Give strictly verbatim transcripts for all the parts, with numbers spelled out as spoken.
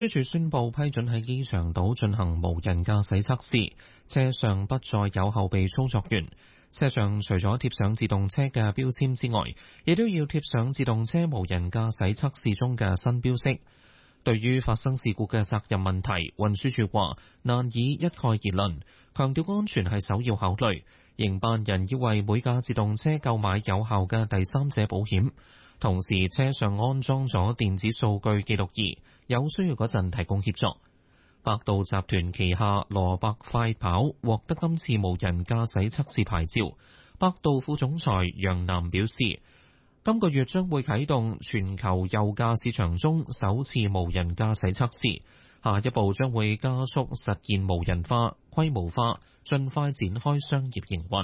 運輸署宣布批准喺機場島進行無人駕駛測試，車上不再有後備操作員。車上除咗貼上自動車嘅標籤之外，亦都要貼上自動車無人駕駛測試中嘅新標識。對於發生事故嘅責任問題，運輸署話難以一概而論，強調安全係首要考慮。營辦人要為每架自動車購買有效嘅第三者保險，同時車上安裝咗電子數據記錄儀，有需要嗰陣提供協助。百度集團旗下羅伯快跑獲得今次無人駕駛測試牌照。百度副總裁楊南表示，今個月將會啟動全球右駕市場中首次無人駕駛測試，下一步將會加速實現無人化、規模化，盡快展開商業營運。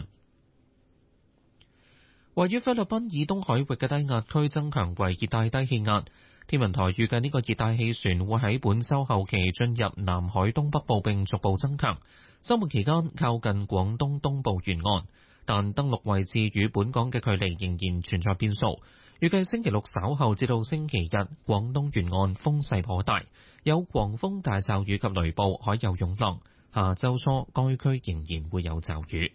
位於菲律賓以東海域嘅低壓區增強為熱帶低氣壓，天文台預計呢個熱帶氣旋會喺本週後期進入南海東北部並逐步增強，週末期間靠近廣東東部沿岸，但登陸位置與本港嘅距離仍然存在變數。預計星期六稍後至到星期日，廣東沿岸風勢頗大，有狂風大驟雨及雷暴，海有湧浪。下週初該區仍然會有驟雨。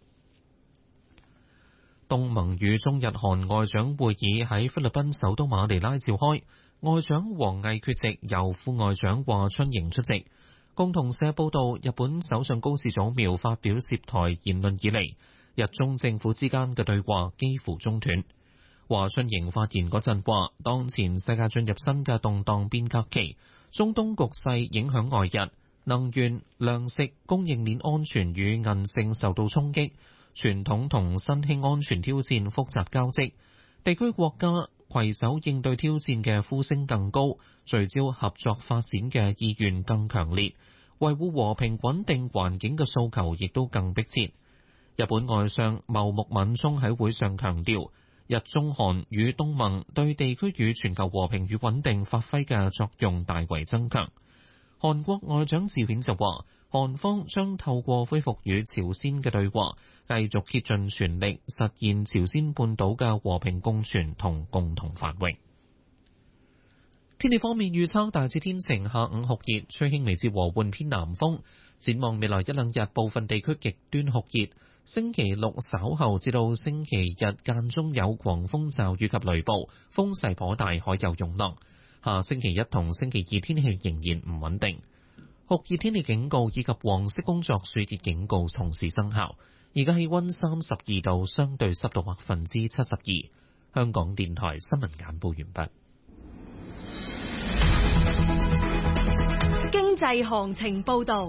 東盟與中日韓外長會議喺菲律賓首都馬尼拉召開，外長王毅缺席，由副外長華春瑩出席。共同社報道，日本首相高市早苗發表涉台言論以嚟，日中政府之間嘅對話幾乎中斷。華春瑩發言嗰陣話，當前世界進入新嘅動盪變革期，中東局勢影響外日，能源、糧食供應鏈安全與韌性受到衝擊，傳統同新興安全挑戰複雜交織，地區國家攜手應對挑戰嘅呼聲更高，聚焦合作發展嘅意願更強烈，維護和平穩定環境嘅訴求亦都更迫切。日本外相茂木敏充喺會上強調，日中韓與東盟對地區與全球和平與穩定發揮嘅作用大為增強。韓國外長趙顯就話，韓方將透過恢復與朝鮮嘅對話，繼續竭盡全力實現朝鮮半島嘅和平共存同共同繁榮。天氣方面預測大致天晴，下午酷熱，吹輕微至和緩偏南風。展望未來一兩日，部分地區極端酷熱。星期六稍後至到星期日間中有狂風驟雨及雷暴，風勢頗大，海有湧浪。下星期一同星期二天氣仍然唔穩定，酷熱天氣警告以及黃色工作暑熱警告同時生效。而家氣溫三十二度，相對濕度百分之七十二。香港電台新聞簡報完畢。 經濟行情報道。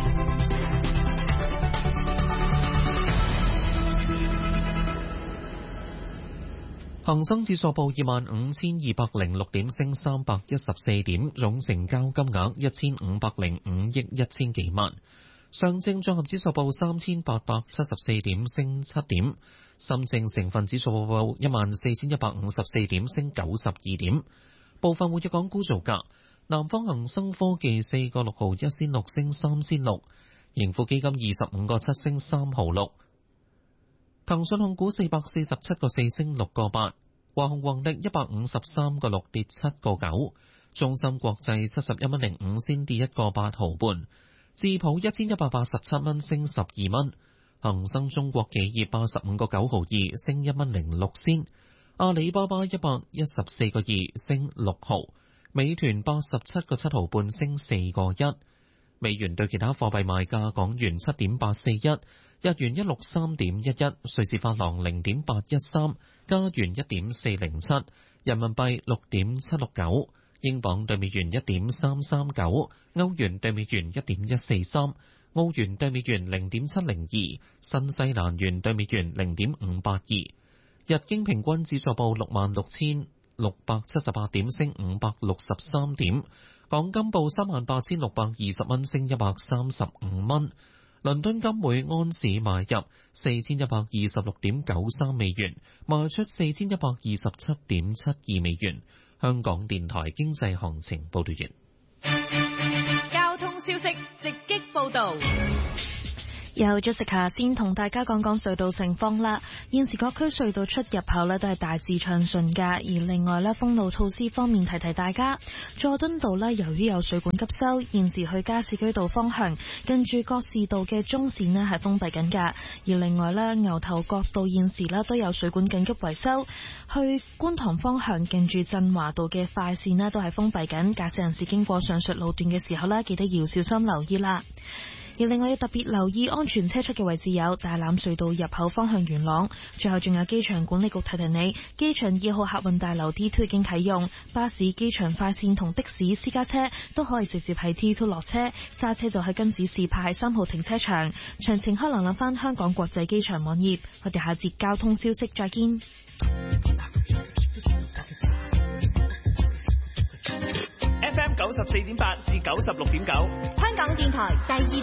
恒生指數報二萬五千二百零六點，升三百一十四點，總成交金額一千五百零五億一千幾萬。上證綜合指數報三千八百七十四點，升七點。深證成分指數報一萬四千一百五十四點，升九十二點。部分活躍港股造價：南方恒生科技四個六毫一仙六，升三仙六；盈富基金二十五個七，升三毫六。騰訊控股四百四十七個四，升六個八，華虹宏力一百五十三個六，跌七個九，中芯國際七十一蚊零五仙，跌一個八毫半，智普一千一百八十七蚊，升十二蚊，恒生中國企業八十五個九毫二，升一蚊零六仙，阿里巴巴一百一十四個二，升六毫，美團八十七個七毫半，升四個一，美元對其他貨幣賣價，港元七點八四一。日元一六三點一一，瑞士法郎零點八一三，加元一點四零七，人民幣六點七六九，英鎊對美元一點三三九，歐元對美元一點一四三，澳元對美元零點七零二，新西蘭元對美元零點五八二。日經平均指數報六萬六千六百七十八點，升五百六十三點。港金報三萬八千六百二十蚊，升一百三十五蚊。倫敦金每安士買入四千一百二十六點九三美元，賣出四千一百二十七點七二美元。香港電台經濟行情報道完。 交通消息直擊報道。 有 Jessica 先同大家講講隧道情況啦。現時各區隧道出入口呢都係大致暢順㗎。而另外呢，封路措施方面提提大家，佐敦道呢由於有水管急修，現時去加士居道方向近住覺士道嘅中線呢係封閉緊㗎。而另外呢，牛頭角道現時呢都有水管緊急維修，去觀塘方向近住振華道嘅快線呢都係封閉緊。駕駛人士經過上述路段嘅時候呢，記得要小心留意啦。而另外要特別留意安全車速嘅位置有大欖隧道入口方向元朗，最後仲有機場管理局提提你，機場二號客運大樓 D 二 已經啟用，巴士、機場快線同的士、私家車都可以直接喺 D 二落車，揸車就喺跟指示牌喺三號停車場。詳情可能諗翻香港國際機場網頁。我哋下節交通消息再見。 F M 九十四點八至九十六點九， 香港電台第二